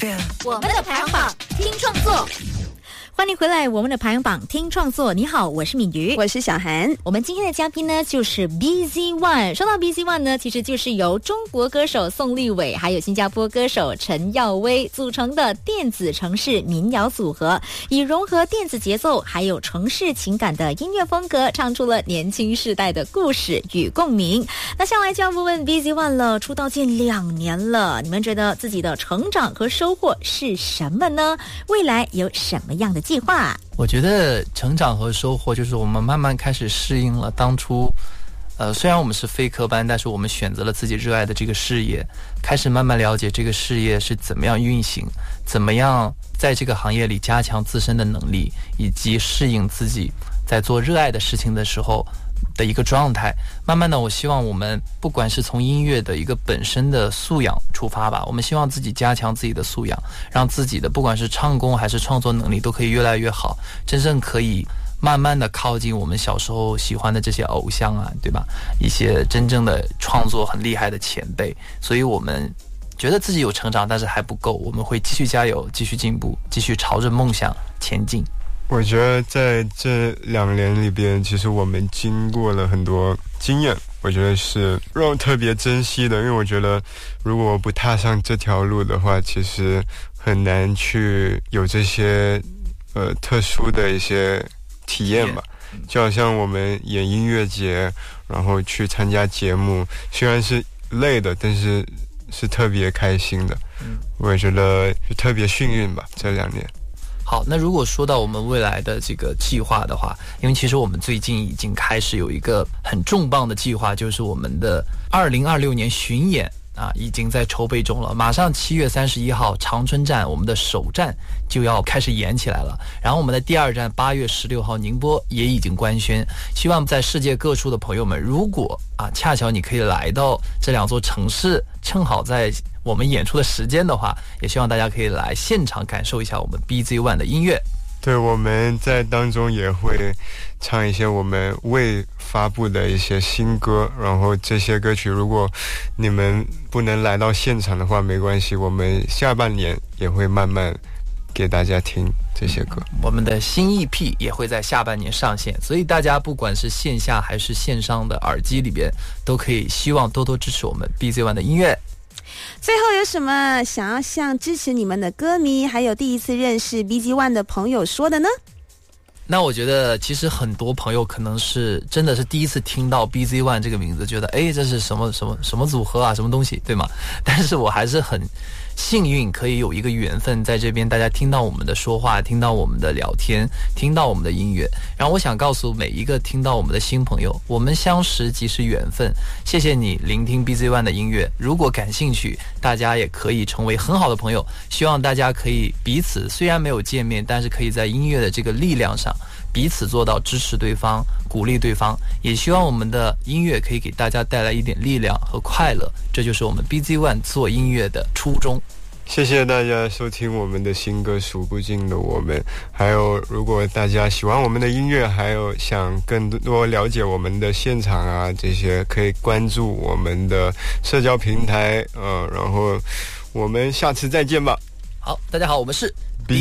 我们的排行榜听创作。欢迎回来，我们的排行榜听创作。你好，我是敏瑜， 我是小涵。 我们今天的嘉宾呢就是 BZ One。说到 BZ One 呢，其实就是由中国歌手宋立伟还有新加坡歌手陈耀威组成的电子城市民谣组合，以融合电子节奏还有城市情感的音乐风格，唱出了年轻世代的故事与共鸣。那下来就要问 BZ One 了，出道近2年了，你们觉得自己的成长和收获是什么呢？未来有什么样的计划？ 我觉得成长和收获就是我们慢慢开始适应了当初虽然我们是非科班，但是我们选择了自己热爱的这个事业，开始慢慢了解这个事业是怎么样运行，怎么样在这个行业里加强自身的能力，以及适应自己在做热爱的事情的时候的一个状态。慢慢的，我希望我们不管是从音乐的一个本身的素养出发吧，我们希望自己加强自己的素养，让自己的不管是唱功还是创作能力都可以越来越好，真正可以慢慢的靠近我们小时候喜欢的这些偶像啊，对吧？一些真正的创作很厉害的前辈。所以我们觉得自己有成长，但是还不够，我们会继续加油，继续进步，继续朝着梦想前进。 我觉得在这2年里边，其实我们经过了很多经验，我觉得是让我特别珍惜的。因为我觉得如果不踏上这条路的话，其实很难去有这些特殊的一些体验吧。就好像我们演音乐节，然后去参加节目，虽然是累的，但是是特别开心的。我也觉得就特别幸运吧，这2年。 好，那如果说到我们未来的这个计划的话，因为其实我们最近已经开始有一个很重磅的计划，就是我们的2026年巡演已经在筹备中了。马上7月31号长春站我们的首站就要开始演起来了，然后我们的第2站8月16号宁波也已经官宣。希望在世界各处的朋友们，如果恰巧你可以来到这2座城市，正好在我们演出的时间的话，也希望大家可以来现场感受一下我们 BZ One 的音乐。 对，我们在当中也会唱一些我们未发布的一些新歌，然后这些歌曲如果你们不能来到现场的话没关系，我们下半年也会慢慢给大家听这些歌。 我们的新 EP 也会在下半年上线，所以大家不管是线下还是线上的耳机里边，都可以希望多多支持我们 BZ One 的音乐。 最后有什么想要向支持你们的歌迷还有第一次认识 BZ One 的朋友说的呢？ 那我觉得其实很多朋友可能是真的是第一次听到 BZ One 这个名字，觉得这是什么组合啊，什么东西，对吗？但是我还是很幸运可以有一个缘分在这边，大家听到我们的说话，听到我们的聊天，听到我们的音乐。然后我想告诉每一个听到我们的新朋友，我们相识即是缘分，谢谢你聆听 BZ One 的音乐。如果感兴趣，大家也可以成为很好的朋友。希望大家可以彼此虽然没有见面，但是可以在音乐的这个力量上彼此做到支持对方，鼓励对方。也希望我们的音乐可以给大家带来一点力量和快乐，这就是我们 BZ One 做音乐的初衷。 谢谢大家收听我们的新歌数不尽的我们。还有如果大家喜欢我们的音乐，还有想更多了解我们的现场啊这些，可以关注我们的社交平台然后我们下次再见吧。 好，大家好，我们是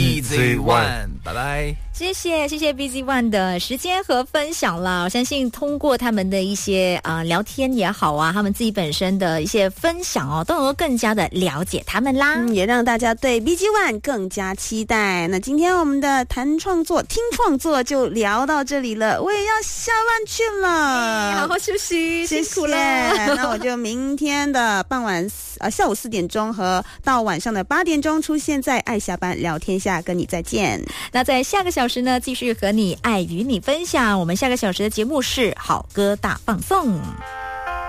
BZ One， 拜拜。 谢谢 BZ One 的时间和分享啦。我相信通过他们的一些聊天也好啊，他们自己本身的一些分享都能够更加的了解他们啦， 也让大家对 BZ One 更加期待。那今天我们的谈创作听创作就聊到这里了，我也要下班去了， 好好休息， 辛苦了。那我就明天的傍晚下午4点钟和到晚上的8点钟出现在爱下班聊天下，跟你再见。 那在下个小时呢，继续和你爱与你分享。我们下个小时的节目是好歌大放送。